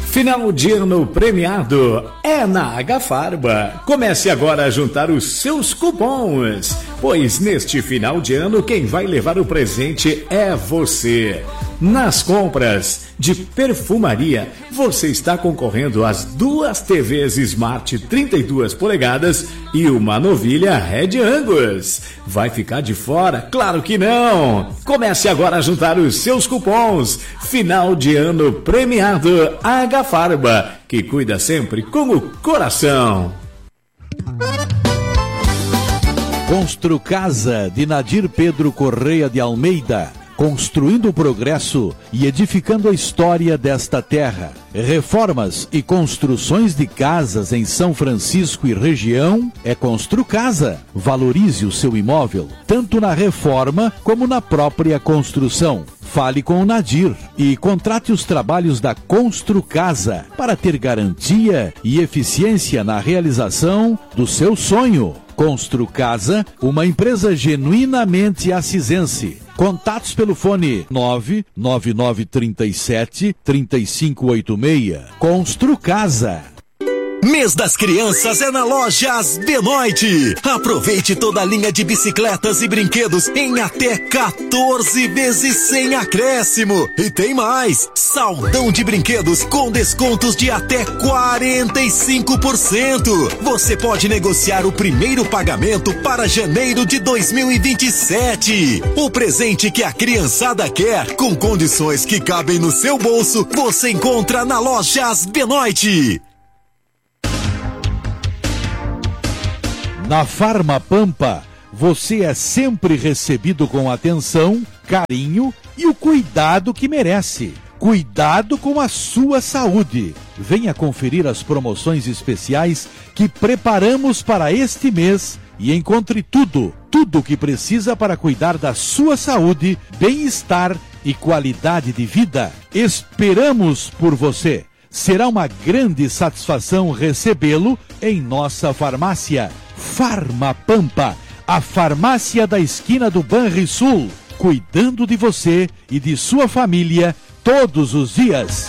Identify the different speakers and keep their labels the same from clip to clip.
Speaker 1: Final de ano premiado é na Agafarba. Comece agora a juntar os seus cupons, pois neste final de ano quem vai levar o presente é você. Nas compras de perfumaria, você está concorrendo às 2 TVs Smart 32 polegadas e uma novilha Red Angus. Vai ficar de fora? Claro que não! Comece agora a juntar os seus cupons. Final de ano premiado Agafarba, que cuida sempre com o coração.
Speaker 2: Construcasa, de Nadir Pedro Correia de Almeida. Construindo o progresso e edificando a história desta terra. Reformas e construções de casas em São Francisco e região é Construcasa. Valorize o seu imóvel, tanto na reforma como na própria construção. Fale com o Nadir e contrate os trabalhos da Construcasa para ter garantia e eficiência na realização do seu sonho. Construcasa, uma empresa genuinamente acisense. Contatos pelo fone 99937-3586. Construcasa.
Speaker 3: Mês das Crianças é na Lojas Benoit. Aproveite toda a linha de bicicletas e brinquedos em até 14 vezes sem acréscimo. E tem mais, saldão de brinquedos com descontos de até 45%. Você pode negociar o primeiro pagamento para janeiro de 2027. O presente que a criançada quer, com condições que cabem no seu bolso, você encontra na Lojas Benoit.
Speaker 2: Na Farma Pampa, você é sempre recebido com atenção, carinho e o cuidado que merece. Cuidado com a sua saúde. Venha conferir as promoções especiais que preparamos para este mês e encontre tudo o que precisa para cuidar da sua saúde, bem-estar e qualidade de vida. Esperamos por você. Será uma grande satisfação recebê-lo em nossa farmácia. Farma Pampa, a farmácia da esquina do Banrisul, cuidando de você e de sua família todos os dias.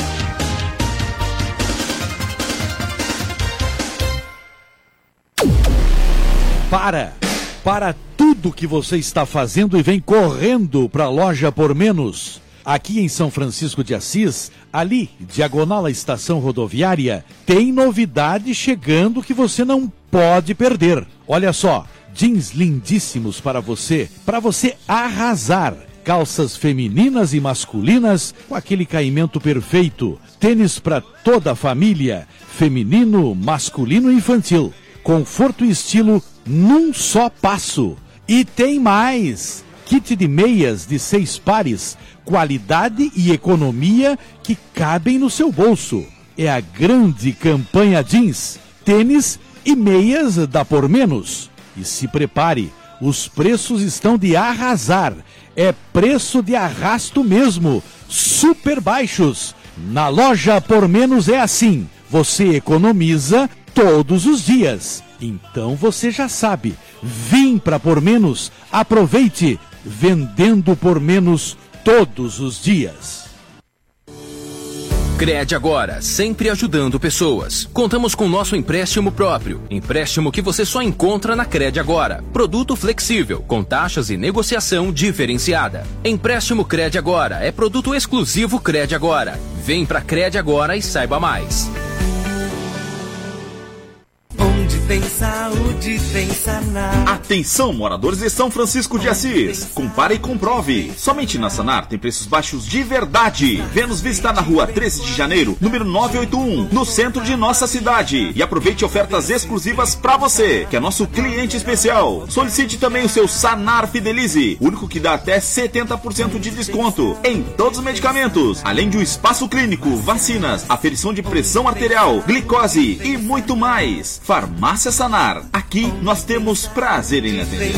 Speaker 2: Para tudo que você está fazendo e vem correndo para a Loja Por Menos. Aqui em São Francisco de Assis, ali, diagonal à estação rodoviária, tem novidade chegando que você não pode perder. Olha só, jeans lindíssimos para você arrasar. Calças femininas e masculinas com aquele caimento perfeito. Tênis para toda a família, feminino, masculino e infantil. Conforto e estilo num só passo. E tem mais! Kit de meias de 6 pares, qualidade e economia que cabem no seu bolso. É a grande campanha jeans, tênis e meias da Por Menos. E se prepare, os preços estão de arrasar. É preço de arrasto mesmo, super baixos. Na Loja Por Menos é assim, você economiza todos os dias. Então você já sabe, vim para Por Menos, aproveite, vendendo por menos todos os dias.
Speaker 4: Crede Agora, sempre ajudando pessoas. Contamos com nosso empréstimo próprio. Empréstimo que você só encontra na Crede Agora. Produto flexível, com taxas e negociação diferenciada. Empréstimo Crede Agora é produto exclusivo Crede Agora. Vem pra Crede Agora e saiba mais.
Speaker 5: Onde tem saúde, tem Sanar.
Speaker 6: Atenção, moradores de São Francisco de Assis. Compare e comprove. Somente na Sanar tem preços baixos de verdade. Venha-nos visitar na rua 13 de janeiro, número 981, no centro de nossa cidade. E aproveite ofertas exclusivas para você, que é nosso cliente especial. Solicite também o seu Sanar Fidelize, único que dá até 70% de desconto em todos os medicamentos, além de um espaço clínico, vacinas, aferição de pressão arterial, glicose e muito mais. Farmácia Sanar. Aqui nós temos prazer em atender.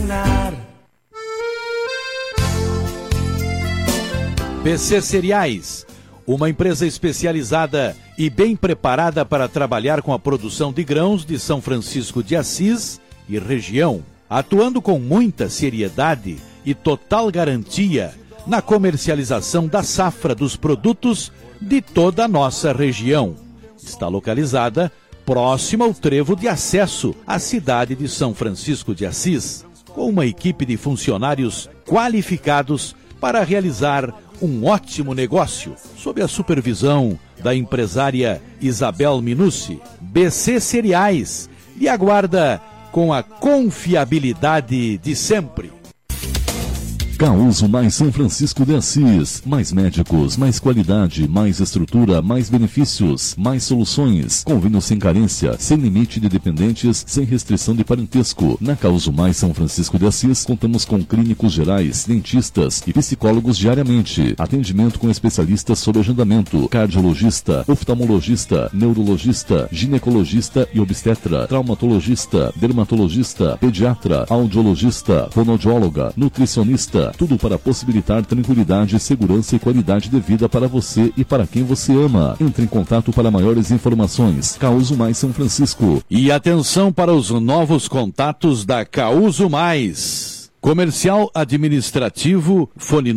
Speaker 2: PC Cereais, uma empresa especializada e bem preparada para trabalhar com a produção de grãos de São Francisco de Assis e região, atuando com muita seriedade e total garantia na comercialização da safra dos produtos de toda a nossa região. Está localizada próxima ao trevo de acesso à cidade de São Francisco de Assis, com uma equipe de funcionários qualificados para realizar um ótimo negócio, sob a supervisão da empresária Isabel Minucci. BC Cereais lhe aguarda com a confiabilidade de sempre.
Speaker 7: Causo Mais São Francisco de Assis. Mais médicos, mais qualidade, mais estrutura, mais benefícios, mais soluções. Convênio sem carência, sem limite de dependentes, sem restrição de parentesco. Na Causo Mais São Francisco de Assis, contamos com clínicos gerais, dentistas e psicólogos diariamente. Atendimento com especialistas sob agendamento. Cardiologista, oftalmologista, neurologista, ginecologista e obstetra, traumatologista, dermatologista, pediatra, audiologista, fonoaudióloga, nutricionista. Tudo para possibilitar tranquilidade, segurança e qualidade de vida para você e para quem você ama. Entre em contato para maiores informações. Causo Mais São Francisco.
Speaker 2: E atenção para os novos contatos da Causo Mais. Comercial Administrativo, fone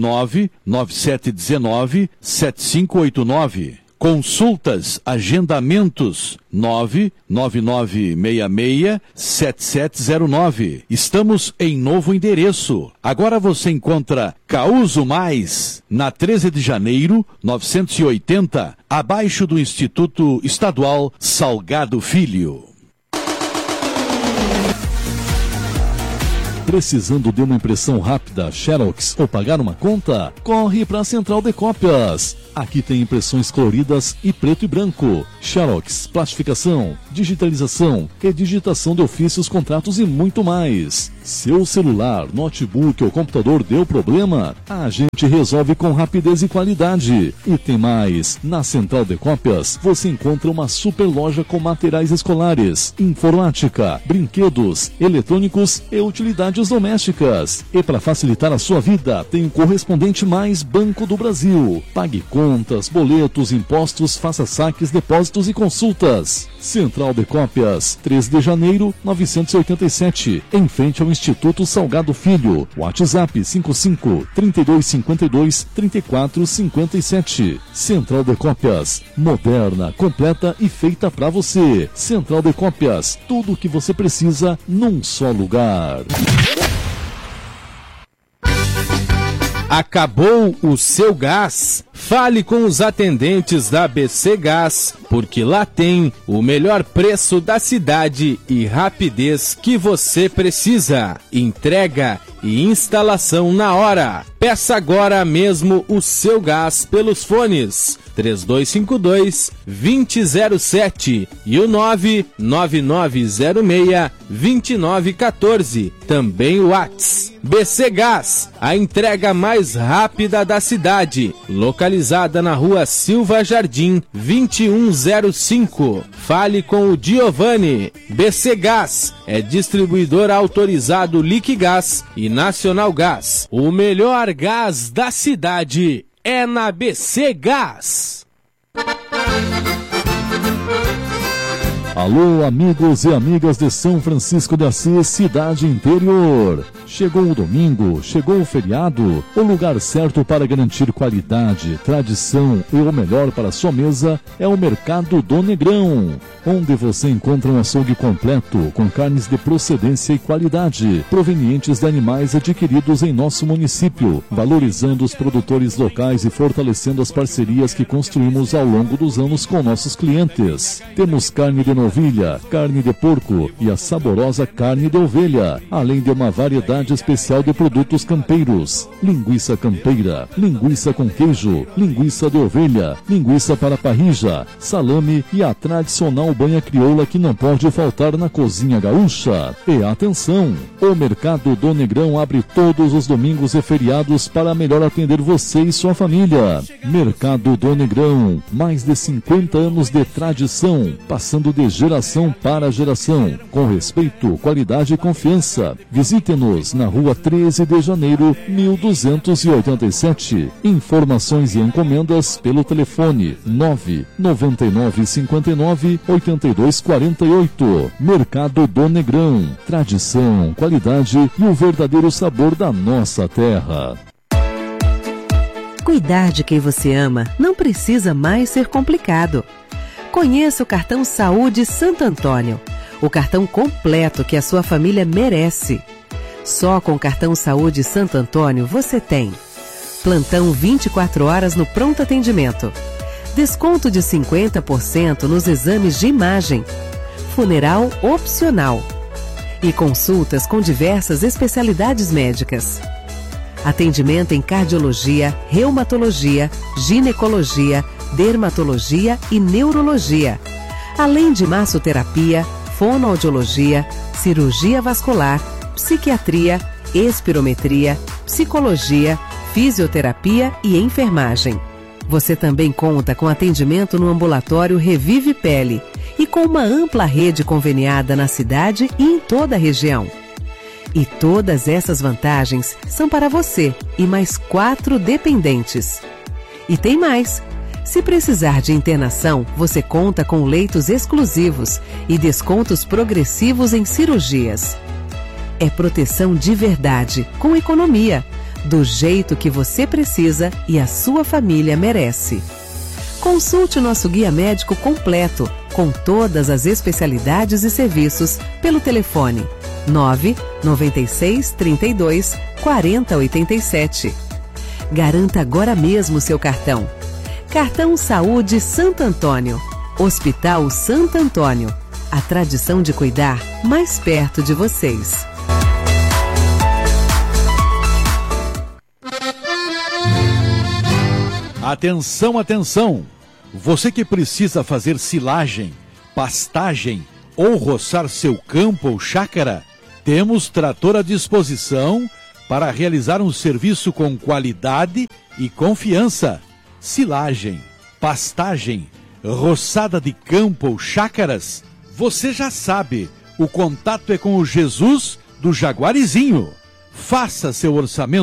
Speaker 2: 99719-7589. Consultas, agendamentos, 99966-7709. Estamos em novo endereço. Agora você encontra Causo Mais, na 13 de janeiro, 980, abaixo do Instituto Estadual Salgado Filho.
Speaker 7: Precisando de uma impressão rápida, Xerox ou pagar uma conta? Corre para a Central de Cópias. Aqui tem impressões coloridas e preto e branco. Xerox, plastificação, digitalização, redigitação de ofícios, contratos e muito mais. Seu celular, notebook ou computador deu problema? A gente resolve com rapidez e qualidade. E tem mais. Na Central de Cópias, você encontra uma super loja com materiais escolares, informática, brinquedos, eletrônicos e utilidades domésticas. E para facilitar a sua vida, tem o correspondente mais Banco do Brasil. Pague contas, boletos, impostos, faça saques, depósitos e consultas. Central de Cópias, 13 de janeiro, 987, em frente ao Instituto Salgado Filho. WhatsApp 55-3252-3457. Central de Cópias, moderna, completa e feita para você. Central de Cópias, tudo o que você precisa num só lugar.
Speaker 8: Acabou o seu gás? Fale com os atendentes da BC Gás, porque lá tem o melhor preço da cidade e rapidez que você precisa. Entrega e instalação na hora. Peça agora mesmo o seu gás pelos fones 3252-2007 e o 99906-2914. Também o WhatsApp. BC Gás, a entrega mais rápida da cidade. Localizada na rua Silva Jardim, 2105. Fale com o Giovanni. BC Gás é distribuidor autorizado Liquigás e Nacional Gás. O melhor gás da cidade é na BC Gás.
Speaker 7: Alô, amigos e amigas de São Francisco de Assis, cidade interior. Chegou o domingo, chegou o feriado, o lugar certo para garantir qualidade, tradição e o melhor para a sua mesa é o Mercado do Negrão, onde você encontra um açougue completo com carnes de procedência e qualidade, provenientes de animais adquiridos em nosso município, valorizando os produtores locais e fortalecendo as parcerias que construímos ao longo dos anos com nossos clientes. Temos carne de novilha, carne de porco e a saborosa carne de ovelha, além de uma variedade especial de produtos campeiros, linguiça campeira, linguiça com queijo, linguiça de ovelha, linguiça para parrija, salame e a tradicional banha crioula que não pode faltar na cozinha gaúcha. E atenção, o Mercado do Negrão abre todos os domingos e feriados para melhor atender você e sua família. Mercado do Negrão, mais de 50 anos de tradição, passando de geração para geração, com respeito, qualidade e confiança. Visite-nos na rua 13 de janeiro, 1287. Informações e encomendas pelo telefone 99959-8248. Mercado do Negrão, tradição, qualidade e o verdadeiro sabor da nossa terra.
Speaker 9: Cuidar de quem você ama não precisa mais ser complicado. Conheça o cartão Saúde Santo Antônio, o cartão completo que a sua família merece. Só com o cartão Saúde Santo Antônio você tem plantão 24 horas no pronto atendimento, desconto de 50% nos exames de imagem, funeral opcional e consultas com diversas especialidades médicas. Atendimento em cardiologia, reumatologia, ginecologia, dermatologia e neurologia, além de massoterapia, fonoaudiologia, cirurgia vascular, psiquiatria, espirometria, psicologia, fisioterapia e enfermagem. Você também conta com atendimento no ambulatório Revive Pele e com uma ampla rede conveniada na cidade e em toda a região. E todas essas vantagens são para você e mais 4 dependentes. E tem mais! Se precisar de internação, você conta com leitos exclusivos e descontos progressivos em cirurgias. É proteção de verdade, com economia, do jeito que você precisa e a sua família merece. Consulte o nosso guia médico completo, com todas as especialidades e serviços, pelo telefone 996 32 40 87. Garanta agora mesmo seu cartão. Cartão Saúde Santo Antônio. Hospital Santo Antônio. A tradição de cuidar mais perto de vocês.
Speaker 2: Atenção, atenção! Você que precisa fazer silagem, pastagem ou roçar seu campo ou chácara, temos trator à disposição para realizar um serviço com qualidade e confiança. Silagem, pastagem, roçada de campo ou chácaras, você já sabe, o contato é com o Jesus do Jaguarizinho. Faça seu orçamento